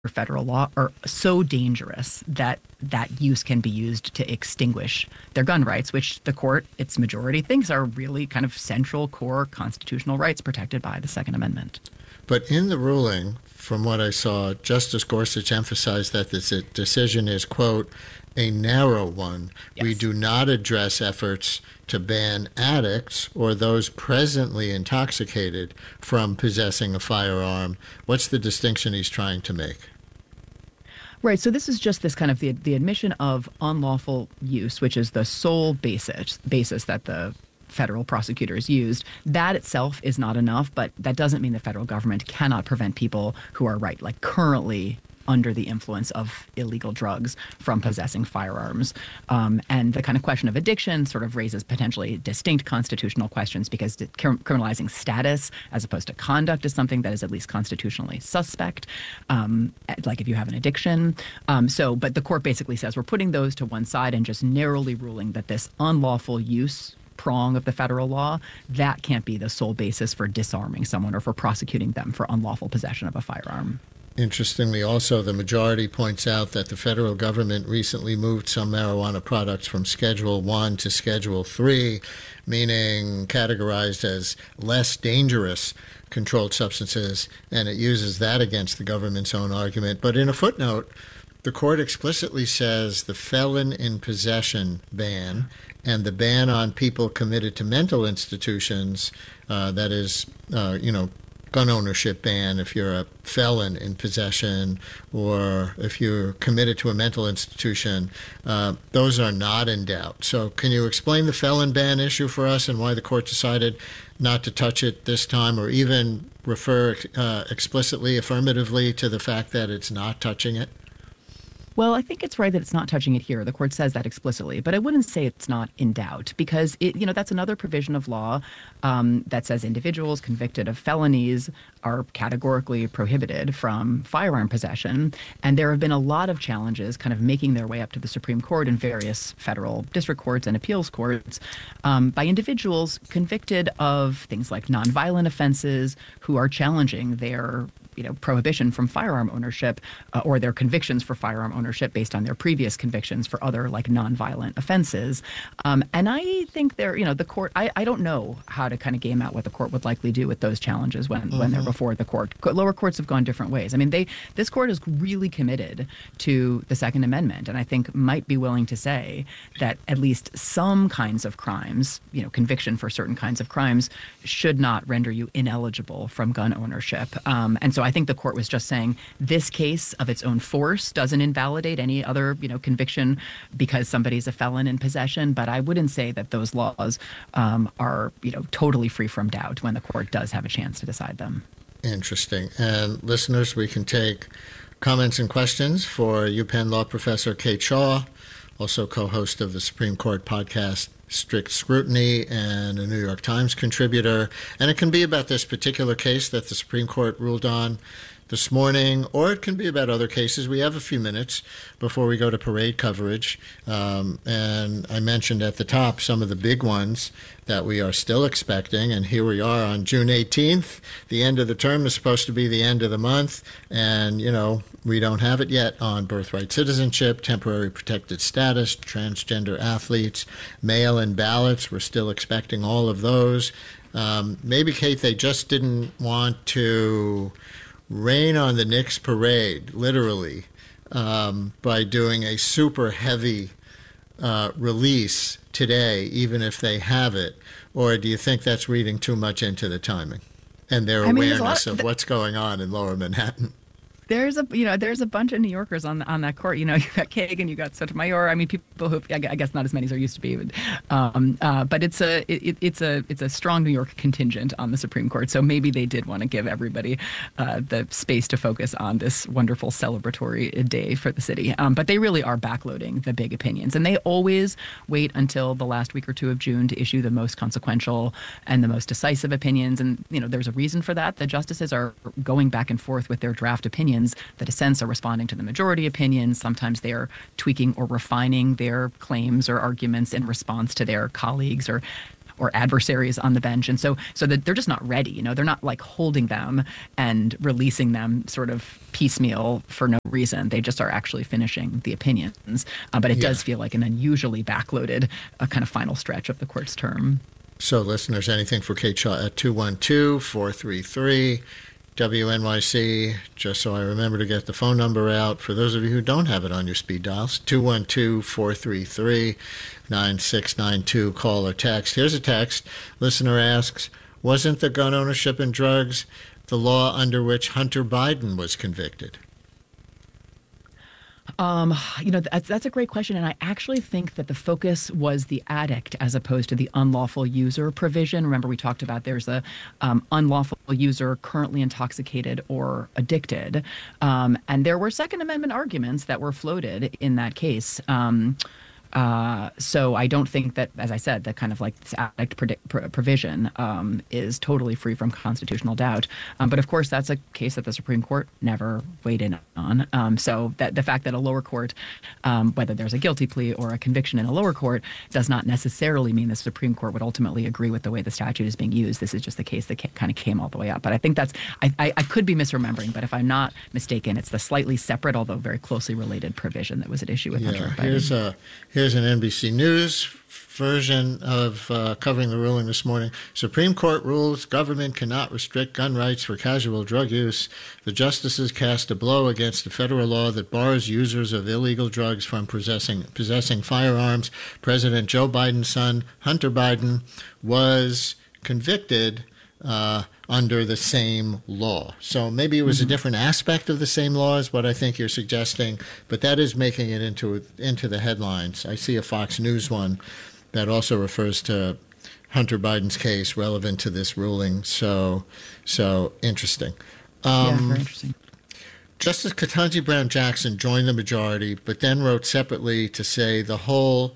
federal law are so dangerous that that use can be used to extinguish their gun rights, which the court, its majority, thinks are really kind of central core constitutional rights protected by the Second Amendment. But in the ruling, from what I saw, Justice Gorsuch emphasized that this decision is, quote, a narrow one. Yes. We do not address efforts to ban addicts or those presently intoxicated from possessing a firearm. What's the distinction he's trying to make? Right. So this is just this kind of the admission of unlawful use, which is the sole basis that the federal prosecutors used. That itself is not enough, but that doesn't mean the federal government cannot prevent people who are currently under the influence of illegal drugs from possessing firearms. And the kind of question of addiction sort of raises potentially distinct constitutional questions because criminalizing status as opposed to conduct is something that is at least constitutionally suspect, like if you have an addiction. But the court basically says we're putting those to one side and just narrowly ruling that this unlawful use prong of the federal law, that can't be the sole basis for disarming someone or for prosecuting them for unlawful possession of a firearm. Interestingly, also, the majority points out that the federal government recently moved some marijuana products from Schedule 1 to Schedule 3, meaning categorized as less dangerous controlled substances, and it uses that against the government's own argument. But in a footnote, the court explicitly says the felon in possession ban and the ban on people committed to mental institutions, that is, gun ownership ban if you're a felon in possession or if you're committed to a mental institution, those are not in doubt. So can you explain the felon ban issue for us and why the court decided not to touch it this time or even refer explicitly, affirmatively to the fact that it's not touching it? Well, I think it's right that it's not touching it here. The court says that explicitly, but I wouldn't say it's not in doubt because that's another provision of law that says individuals convicted of felonies are categorically prohibited from firearm possession. And there have been a lot of challenges kind of making their way up to the Supreme Court and various federal district courts and appeals courts by individuals convicted of things like nonviolent offenses who are challenging their prohibition from firearm ownership or their convictions for firearm ownership based on their previous convictions for other nonviolent offenses. And I think the court, I don't know how to kind of game out what the court would likely do with those challenges when they're before the court. Lower courts have gone different ways. I mean, this court is really committed to the Second Amendment and I think might be willing to say that at least some kinds of crimes, conviction for certain kinds of crimes should not render you ineligible from gun ownership. And so I think the court was just saying this case of its own force doesn't invalidate any other, conviction because somebody's a felon in possession. But I wouldn't say that those laws are, totally free from doubt when the court does have a chance to decide them. Interesting. And listeners, we can take comments and questions for UPenn Law Professor Kate Shaw, also co-host of the Supreme Court podcast Strict Scrutiny and a New York Times contributor. And it can be about this particular case that the Supreme Court ruled on this morning, or it can be about other cases. We have a few minutes before we go to parade coverage. And I mentioned at the top some of the big ones that we are still expecting. And here we are on June 18th. The end of the term is supposed to be the end of the month. And, we don't have it yet on birthright citizenship, temporary protected status, transgender athletes, mail-in ballots. We're still expecting all of those. Maybe, Kate, they just didn't want to rain on the Knicks parade, literally, by doing a super heavy release today, even if they have it? Or do you think that's reading too much into the timing and their awareness of what's going on in Lower Manhattan? There's a bunch of New Yorkers on that court. You got Kagan, you got Sotomayor. I mean, people who I guess not as many as there used to be, but it's a strong New York contingent on the Supreme Court. So maybe they did want to give everybody the space to focus on this wonderful celebratory day for the city. But they really are backloading the big opinions, and they always wait until the last week or two of June to issue the most consequential and the most decisive opinions. And there's a reason for that. The justices are going back and forth with their draft opinions. The dissents are responding to the majority opinions. Sometimes they are tweaking or refining their claims or arguments in response to their colleagues or or adversaries on the bench, and so that they're just not ready. They're not like holding them and releasing them sort of piecemeal for no reason. They just are actually finishing the opinions. But it does feel like an unusually backloaded kind of final stretch of the court's term. So, listeners, anything for Kate Shaw at 212-433 WNYC, just so I remember to get the phone number out. For those of you who don't have it on your speed dials, 212-433-9692. Call or text. Here's a text. Listener asks, wasn't the gun ownership and drugs the law under which Hunter Biden was convicted? That's a great question. And I actually think that the focus was the addict as opposed to the unlawful user provision. Remember, we talked about there's a unlawful user currently intoxicated or addicted. And there were Second Amendment arguments that were floated in that case. So I don't think that, as I said, that kind of like this addict provision is totally free from constitutional doubt. But of course, that's a case that the Supreme Court never weighed in on. So that the fact that a lower court, whether there's a guilty plea or a conviction in a lower court, does not necessarily mean the Supreme Court would ultimately agree with the way the statute is being used. This is just the case that kind of came all the way up. But I think I could be misremembering, but if I'm not mistaken, it's the slightly separate, although very closely related provision that was at issue with Hunter Biden. Here's an NBC News version of covering the ruling this morning. Supreme Court rules government cannot restrict gun rights for casual drug use. The justices cast a blow against a federal law that bars users of illegal drugs from possessing firearms. President Joe Biden's son, Hunter Biden, was convicted under the same law. So maybe it was a different aspect of the same law is what I think you're suggesting, but that is making it into the headlines. I see a Fox News one that also refers to Hunter Biden's case relevant to this ruling. So interesting. Very interesting. Justice Ketanji Brown Jackson joined the majority, but then wrote separately to say the whole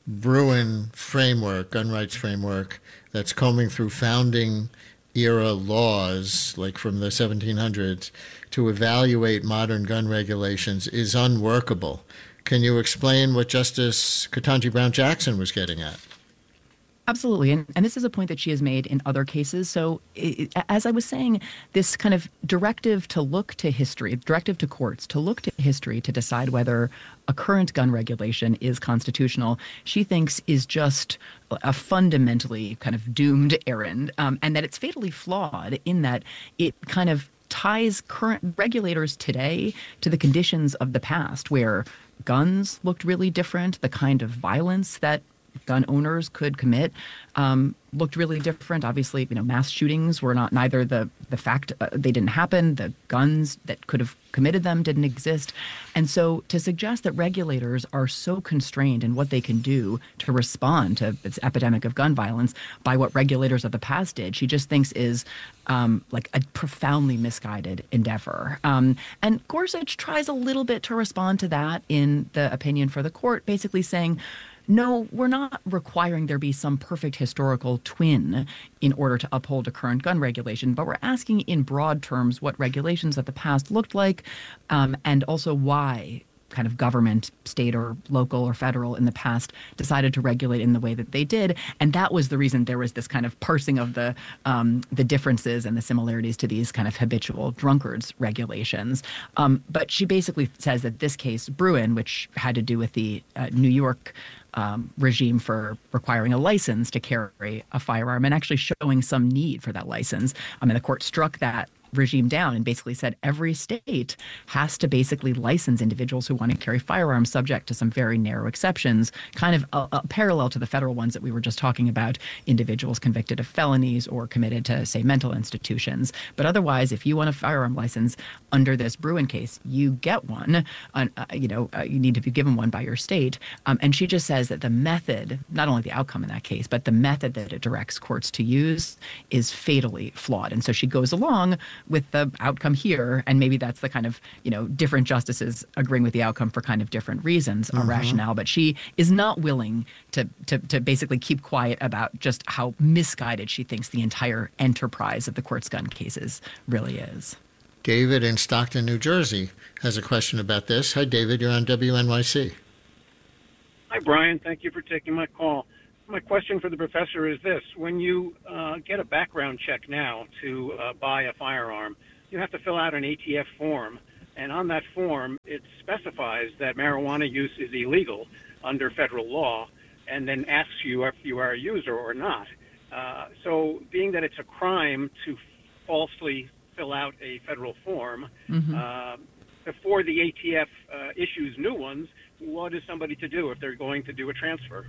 Bruen framework, gun rights framework, that's combing through founding era laws, like from the 1700s, to evaluate modern gun regulations is unworkable. Can you explain what Justice Ketanji Brown Jackson was getting at? Absolutely. And this is a point that she has made in other cases. So as I was saying, this kind of directive to look to history, directive to courts to look to history to decide whether a current gun regulation is constitutional, she thinks is just a fundamentally kind of doomed errand, and that it's fatally flawed in that it kind of ties current regulators today to the conditions of the past where guns looked really different, the kind of violence that gun owners could commit looked really different. Obviously, mass shootings were neither the fact they didn't happen, the guns that could have committed them didn't exist. And so to suggest that regulators are so constrained in what they can do to respond to this epidemic of gun violence by what regulators of the past did, she just thinks is like a profoundly misguided endeavor. And Gorsuch tries a little bit to respond to that in the opinion for the court, basically saying, no, we're not requiring there be some perfect historical twin in order to uphold a current gun regulation, but we're asking in broad terms what regulations of the past looked like, and also why kind of government, state or local or federal in the past decided to regulate in the way that they did. And that was the reason there was this kind of parsing of the differences and the similarities to these kind of habitual drunkards regulations. But she basically says that this case, Bruen, which had to do with the New York regime for requiring a license to carry a firearm and actually showing some need for that license. And the court struck that regime down and basically said every state has to basically license individuals who want to carry firearms subject to some very narrow exceptions, kind of a parallel to the federal ones that we were just talking about, individuals convicted of felonies or committed to, say, mental institutions. But otherwise, if you want a firearm license under this Bruen case, you get one. You need to be given one by your state. And she just says that the method, not only the outcome in that case, but the method that it directs courts to use is fatally flawed. And so she goes along with the outcome here, and maybe that's the kind of, different justices agreeing with the outcome for kind of different reasons, a rationale, but she is not willing to basically keep quiet about just how misguided she thinks the entire enterprise of the court's gun cases really is. David in Stockton, New Jersey has a question about this. Hi, David, you're on WNYC. Hi, Brian. Thank you for taking my call. my question for the professor is this. When you get a background check now to buy a firearm, you have to fill out an ATF form. And on that form, it specifies that marijuana use is illegal under federal law, and then asks you if you are a user or not. So being that it's a crime to falsely fill out a federal form, before the ATF issues new ones, what is somebody to do if they're going to do a transfer?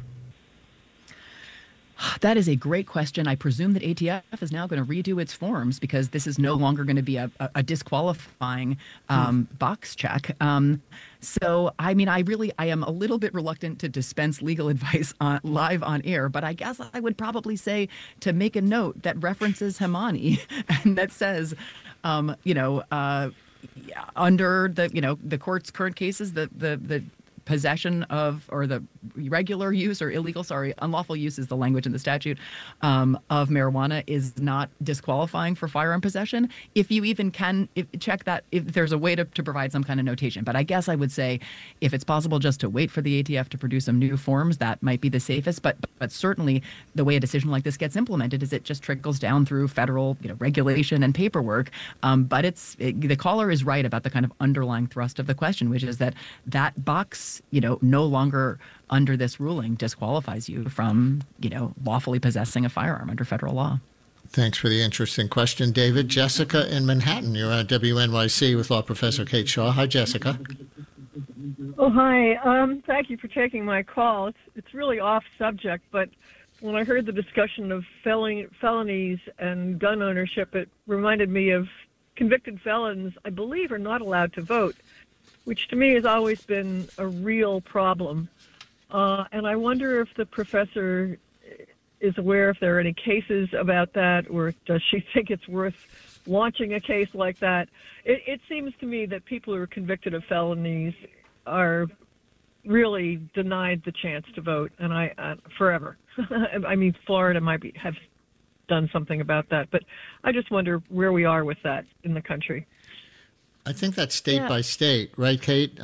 That is a great question. I presume that ATF is now going to redo its forms because this is no longer going to be a disqualifying box check. So, I mean, I am a little bit reluctant to dispense legal advice live on air, but I guess I would probably say to make a note that references Hemani and that says, under the court's current cases, the possession of, or the regular use or unlawful use is the language in the statute, of marijuana is not disqualifying for firearm possession. If you even can check that, if there's a way to provide some kind of notation. But I guess I would say if it's possible just to wait for the ATF to produce some new forms, that might be the safest. But certainly the way a decision like this gets implemented is it just trickles down through federal regulation and paperwork. But the caller is right about the kind of underlying thrust of the question, which is that box no longer under this ruling disqualifies you from, lawfully possessing a firearm under federal law. Thanks for the interesting question, David. Jessica in Manhattan, you're on WNYC with Law Professor Kate Shaw. Hi, Jessica. Oh, hi. Thank you for taking my call. It's really off subject, but when I heard the discussion of felonies and gun ownership, it reminded me of convicted felons, I believe, are not allowed to vote, which to me has always been a real problem. And I wonder if the professor is aware if there are any cases about that, or does she think it's worth launching a case like that? It seems to me that people who are convicted of felonies are really denied the chance to vote, and forever. I mean, Florida might have done something about that, but I just wonder where we are with that in the country. I think that's state by state, right, Kate?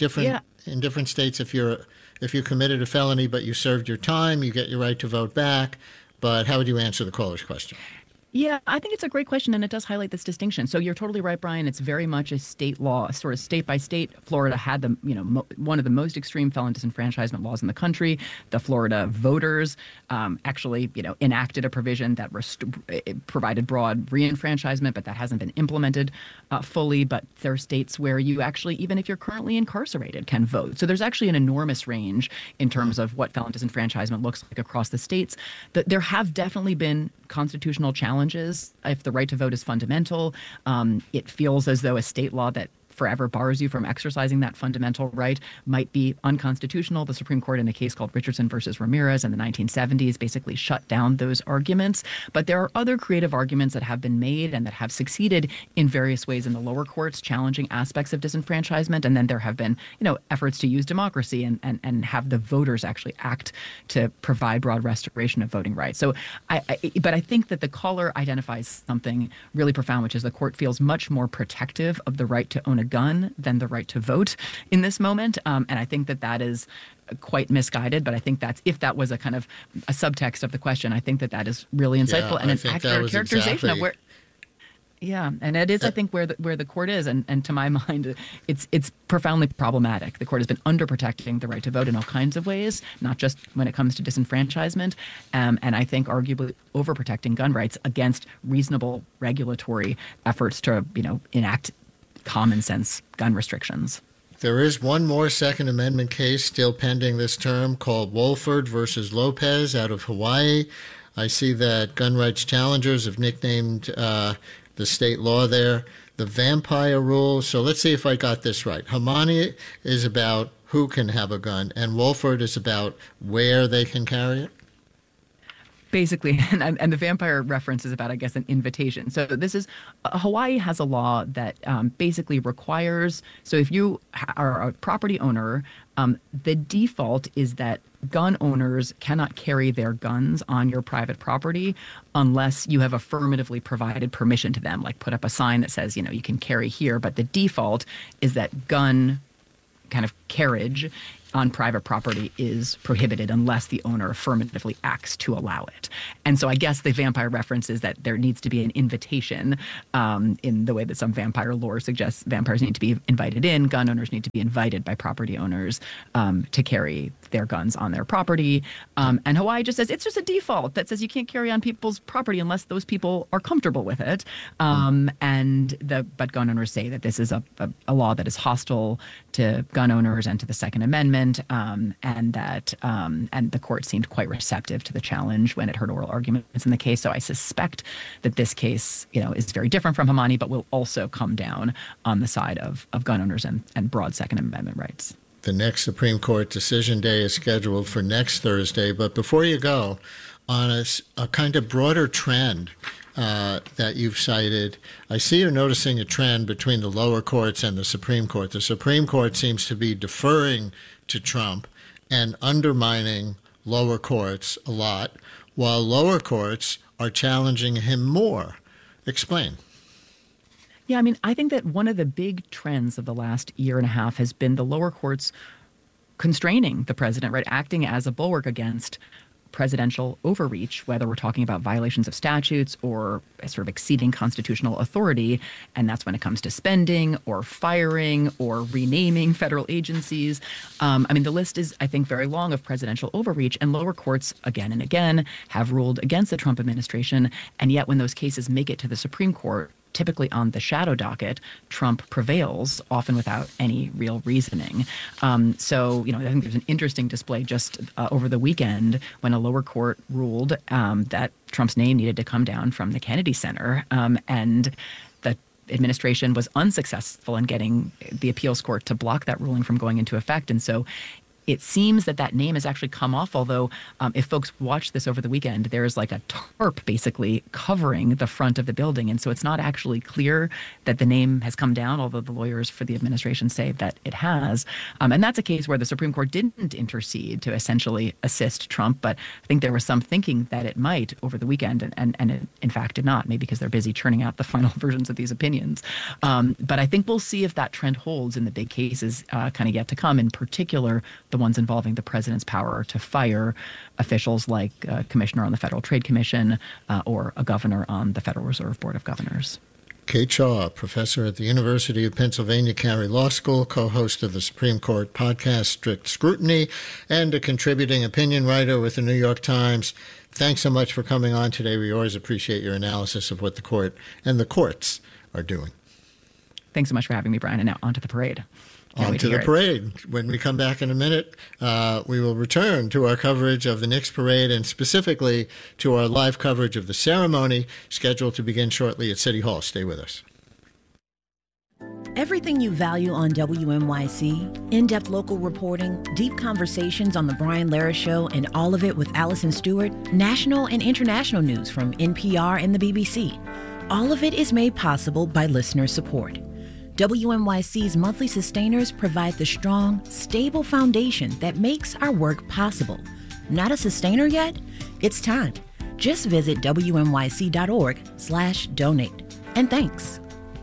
In different states, if you committed a felony but you served your time, you get your right to vote back. But how would you answer the caller's question? Yeah, I think it's a great question, and it does highlight this distinction. So you're totally right, Brian. It's very much a state law, sort of state by state. Florida had one of the most extreme felon disenfranchisement laws in the country. The Florida voters actually, enacted a provision that provided broad reenfranchisement, but that hasn't been implemented fully. But there are states where you actually, even if you're currently incarcerated, can vote. So there's actually an enormous range in terms of what felon disenfranchisement looks like across the states. There have definitely been constitutional challenges. If the right to vote is fundamental, it feels as though a state law that forever bars you from exercising that fundamental right might be unconstitutional. The Supreme Court in a case called Richardson versus Ramirez in the 1970s basically shut down those arguments. But there are other creative arguments that have been made and that have succeeded in various ways in the lower courts, challenging aspects of disenfranchisement. And then there have been, efforts to use democracy and have the voters actually act to provide broad restoration of voting rights. So but I think that the caller identifies something really profound, which is the court feels much more protective of the right to own a gun than the right to vote in this moment. And I think that is quite misguided, but I think if that was a kind of a subtext of the question, I think that is really insightful and an accurate characterization of where. Yeah, and it is, I think, where the court is, and to my mind, it's profoundly problematic. The court has been underprotecting the right to vote in all kinds of ways, not just when it comes to disenfranchisement, and I think arguably overprotecting gun rights against reasonable regulatory efforts to, enact common sense gun restrictions. There is one more Second Amendment case still pending this term called Wolford versus Lopez out of Hawaii. I see that gun rights challengers have nicknamed the state law there the vampire rule. So let's see if I got this right. Hemani is about who can have a gun, and Wolford is about where they can carry it? Basically, and the vampire reference is about, I guess, an invitation. So this is, Hawaii has a law that basically requires, so if you are a property owner, the default is that gun owners cannot carry their guns on your private property unless you have affirmatively provided permission to them, like put up a sign that says, you can carry here. But the default is that gun kind of carriage on private property is prohibited unless the owner affirmatively acts to allow it. And so I guess the vampire reference is that there needs to be an invitation in the way that some vampire lore suggests vampires need to be invited in. Gun owners need to be invited by property owners to carry their guns on their property. And Hawaii just says it's just a default that says you can't carry on people's property unless those people are comfortable with it. But gun owners say that this is a law that is hostile to gun owners and to the Second Amendment. And the court seemed quite receptive to the challenge when it heard oral arguments in the case. So I suspect that this case, is very different from Hamani, but will also come down on the side of gun owners and broad Second Amendment rights. The next Supreme Court decision day is scheduled for next Thursday. But before you go, on a kind of broader trend that you've cited, I see you're noticing a trend between the lower courts and the Supreme Court. The Supreme Court seems to be deferring to Trump and undermining lower courts a lot, while lower courts are challenging him more. Explain. Yeah, I mean, I think that one of the big trends of the last year and a half has been the lower courts constraining the president, right, acting as a bulwark against presidential overreach, whether we're talking about violations of statutes or sort of exceeding constitutional authority. And that's when it comes to spending or firing or renaming federal agencies. The list is, I think, very long of presidential overreach. And lower courts, again and again, have ruled against the Trump administration. And yet when those cases make it to the Supreme Court, typically on the shadow docket, Trump prevails, often without any real reasoning. I think there's an interesting display just over the weekend when a lower court ruled that Trump's name needed to come down from the Kennedy Center, and the administration was unsuccessful in getting the appeals court to block that ruling from going into effect. And so it seems that name has actually come off, although if folks watch this over the weekend, there's like a tarp basically covering the front of the building. And so it's not actually clear that the name has come down, although the lawyers for the administration say that it has. And that's a case where the Supreme Court didn't intercede to essentially assist Trump. But I think there was some thinking that it might over the weekend, and it, in fact, did not, maybe because they're busy churning out the final versions of these opinions. But I think we'll see if that trend holds in the big cases kind of yet to come, in particular the ones involving the president's power to fire officials like a commissioner on the Federal Trade Commission or a governor on the Federal Reserve Board of Governors. Kate Shaw, professor at the University of Pennsylvania Carey Law School, co-host of the Supreme Court podcast Strict Scrutiny, and a contributing opinion writer with the New York Times. Thanks so much for coming on today. We always appreciate your analysis of what the court and the courts are doing. Thanks so much for having me, Brian. And now on to the parade. On to the parade. When we come back in a minute, we will return to our coverage of the Knicks parade and specifically to our live coverage of the ceremony scheduled to begin shortly at City Hall. Stay with us. Everything you value on WNYC, in-depth local reporting, deep conversations on The Brian Lehrer Show, and all of it with Allison Stewart, national and international news from NPR and the BBC. All of it is made possible by listener support. WNYC's monthly sustainers provide the strong, stable foundation that makes our work possible. Not a sustainer yet? It's time. Just visit wnyc.org/donate. And thanks.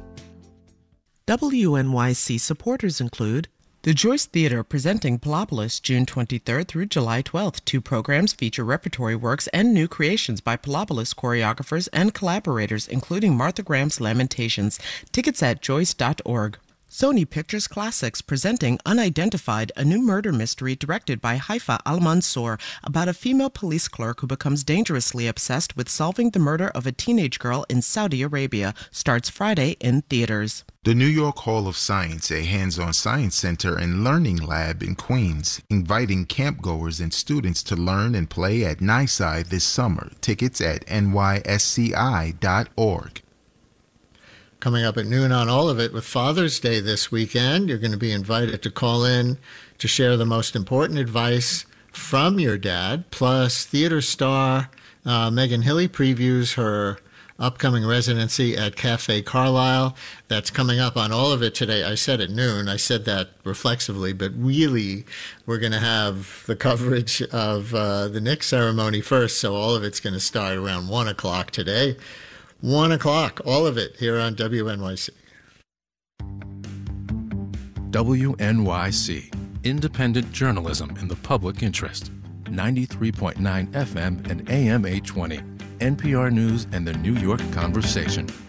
WNYC supporters include the Joyce Theater presenting Palopolis June 23rd through July 12th. 2 programs feature repertory works and new creations by Palopolis choreographers and collaborators, including Martha Graham's Lamentations. Tickets at joyce.org. Sony Pictures Classics presenting Unidentified, a new murder mystery directed by Haifa Al-Mansour about a female police clerk who becomes dangerously obsessed with solving the murder of a teenage girl in Saudi Arabia. Starts Friday in theaters. The New York Hall of Science, a hands-on science center and learning lab in Queens, inviting campgoers and students to learn and play at NYSCI this summer. Tickets at nysci.org. Coming up at noon on All of It with Father's Day this weekend, you're going to be invited to call in to share the most important advice from your dad. Plus, theater star Megan Hilly previews her upcoming residency at Cafe Carlyle. That's coming up on All of It today. I said at noon. I said that reflexively, but really we're going to have the coverage of the Knicks ceremony first, so all of it's going to start around 1 o'clock today. 1 o'clock, all of it here on WNYC. WNYC. independent journalism in the public interest. 93.9 FM and AM 820. NPR News and the New York Conversation.